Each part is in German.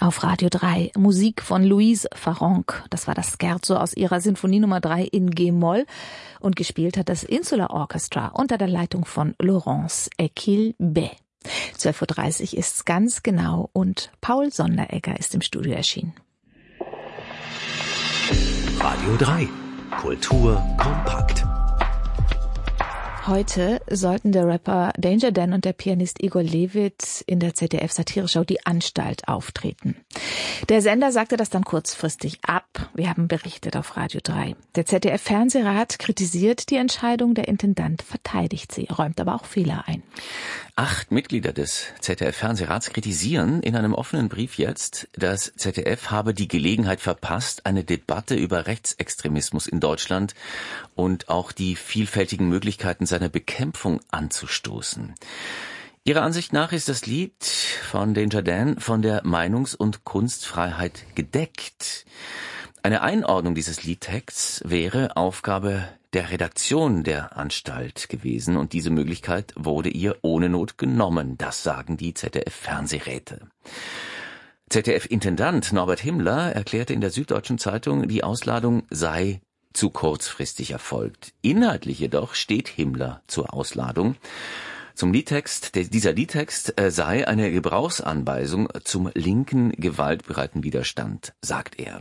Auf Radio 3 Musik von Louise Farrenc. Das war das Scherzo aus ihrer Sinfonie Nummer 3 in G-Moll und gespielt hat das Insular Orchestra unter der Leitung von Laurence Equilbet. 12:30 Uhr ist's ganz genau und Paul Sonderegger ist im Studio erschienen. Radio 3 Kultur kompakt. Heute sollten der Rapper Danger Dan und der Pianist Igor Levit in der ZDF-Satireshow Die Anstalt auftreten. Der Sender sagte das dann kurzfristig ab. Wir haben berichtet auf Radio 3. Der ZDF-Fernsehrat kritisiert die Entscheidung, der Intendant verteidigt sie, räumt aber auch Fehler ein. 8 Mitglieder des ZDF-Fernsehrats kritisieren in einem offenen Brief jetzt, das ZDF habe die Gelegenheit verpasst, eine Debatte über Rechtsextremismus in Deutschland und auch die vielfältigen Möglichkeiten seiner Bekämpfung anzustoßen. Ihrer Ansicht nach ist das Lied von Danger Dan von der Meinungs- und Kunstfreiheit gedeckt. Eine Einordnung dieses Liedtexts wäre Aufgabe der Redaktion der Anstalt gewesen und diese Möglichkeit wurde ihr ohne Not genommen, das sagen die ZDF-Fernsehräte. ZDF-Intendant Norbert Himmler erklärte in der Süddeutschen Zeitung, die Ausladung sei zu kurzfristig erfolgt. Inhaltlich jedoch steht Himmler zur Ausladung. Zum Liedtext, dieser Liedtext sei eine Gebrauchsanweisung zum linken gewaltbereiten Widerstand, sagt er.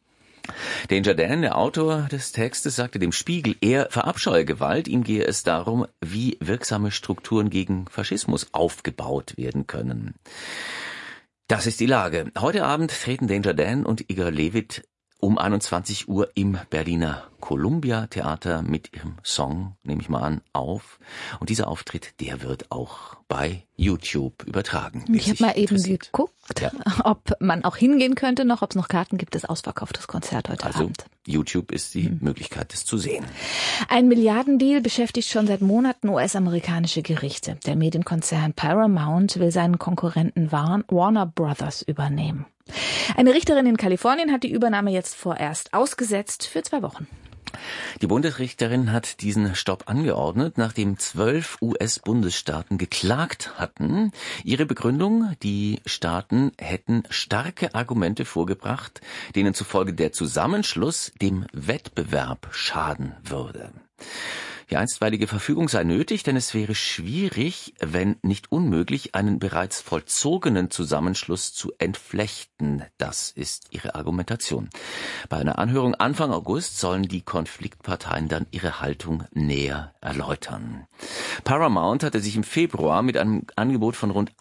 Danger Dan, der Autor des Textes, sagte dem Spiegel, er verabscheue Gewalt, ihm gehe es darum, wie wirksame Strukturen gegen Faschismus aufgebaut werden können. Das ist die Lage. Heute Abend treten Danger Dan und Igor Levit um 21 Uhr im Berliner Columbia Theater mit ihrem Song, nehme ich mal an, auf. Und dieser Auftritt, der wird auch bei YouTube übertragen. Ich habe mal eben geguckt, ob man auch hingehen könnte noch, ob es noch Karten gibt, das ausverkauftes Konzert heute Abend. YouTube ist die Möglichkeit, das zu sehen. Ein Milliardendeal beschäftigt schon seit Monaten US-amerikanische Gerichte. Der Medienkonzern Paramount will seinen Konkurrenten Warner Brothers übernehmen. Eine Richterin in Kalifornien hat die Übernahme jetzt vorerst ausgesetzt für 2 Wochen. Die Bundesrichterin hat diesen Stopp angeordnet, nachdem 12 US-Bundesstaaten geklagt hatten. Ihre Begründung, die Staaten hätten starke Argumente vorgebracht, denen zufolge der Zusammenschluss dem Wettbewerb schaden würde. Die einstweilige Verfügung sei nötig, denn es wäre schwierig, wenn nicht unmöglich, einen bereits vollzogenen Zusammenschluss zu entflechten. Das ist ihre Argumentation. Bei einer Anhörung Anfang August sollen die Konfliktparteien dann ihre Haltung näher erläutern. Paramount hatte sich im Februar mit einem Angebot von rund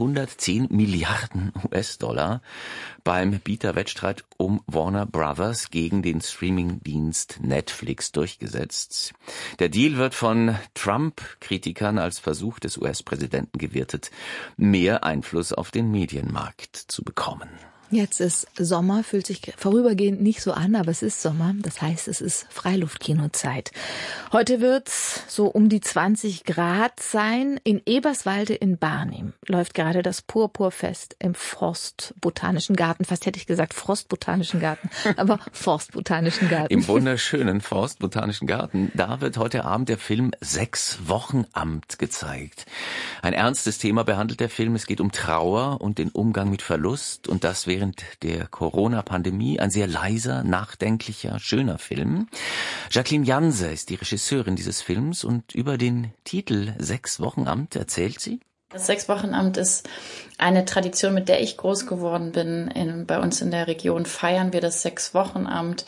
110 Milliarden US-Dollar beim Bieterwettstreit um Warner Brothers gegen den Streamingdienst Netflix durchgesetzt. Der Deal wird von Trump-Kritikern als Versuch des US-Präsidenten gewertet, mehr Einfluss auf den Medienmarkt zu bekommen. Jetzt ist Sommer, fühlt sich vorübergehend nicht so an, aber es ist Sommer. Das heißt, es ist Freiluftkinozeit. Heute wird's so um die 20 Grad sein. In Eberswalde in Barnim läuft gerade das Purpurfest im Forstbotanischen Garten. Fast hätte ich gesagt Frostbotanischen Garten, aber Forstbotanischen Garten. Im wunderschönen Forstbotanischen Garten. Da wird heute Abend der Film 6 Wochenamt gezeigt. Ein ernstes Thema behandelt der Film. Es geht um Trauer und den Umgang mit Verlust und das während der Corona-Pandemie. Ein sehr leiser, nachdenklicher, schöner Film. Jacqueline Janse ist die Regisseurin dieses Films und über den Titel 6 Wochenamt erzählt sie. Das 6-Wochenamt ist eine Tradition, mit der ich groß geworden bin. Bei uns in der Region feiern wir das 6-Wochenamt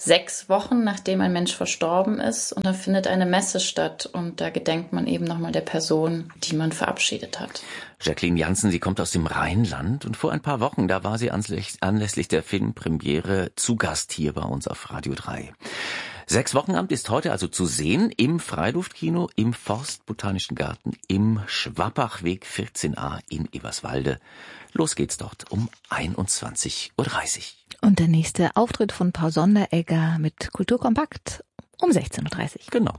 6 Wochen, nachdem ein Mensch verstorben ist. Und da findet eine Messe statt und da gedenkt man eben nochmal der Person, die man verabschiedet hat. Jacqueline Jansen, sie kommt aus dem Rheinland und vor ein paar Wochen, da war sie anlässlich der Filmpremiere zu Gast hier bei uns auf Radio 3. 6 Wochenamt ist heute also zu sehen im Freiluftkino, im Forstbotanischen Garten, im Schwappachweg 14a in Eberswalde. Los geht's dort um 21:30 Uhr. Und der nächste Auftritt von Paul Sonderegger mit Kulturkompakt um 16:30 Uhr. Genau.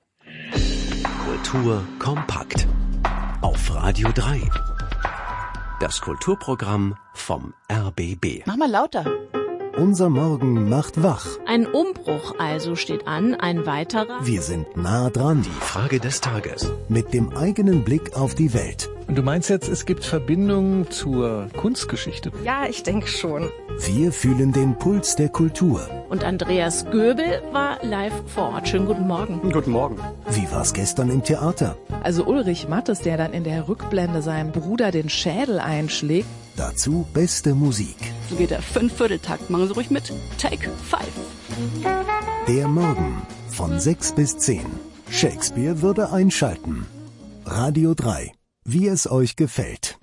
Kultur kompakt. Auf Radio 3. Das Kulturprogramm vom RBB. Mach mal lauter. Unser Morgen macht wach. Ein Umbruch also steht an, ein weiterer. Wir sind nah dran. Die Frage des Tages. Mit dem eigenen Blick auf die Welt. Und du meinst jetzt, es gibt Verbindungen zur Kunstgeschichte? Ja, ich denke schon. Wir fühlen den Puls der Kultur. Und Andreas Göbel war live vor Ort. Schönen guten Morgen. Guten Morgen. Wie war's gestern im Theater? Also Ulrich Mattes, der dann in der Rückblende seinem Bruder den Schädel einschlägt. Dazu beste Musik. So geht der 5/4-Takt. Machen Sie ruhig mit. Take 5. Der Morgen von 6 bis 10. Shakespeare würde einschalten. Radio 3. Wie es euch gefällt.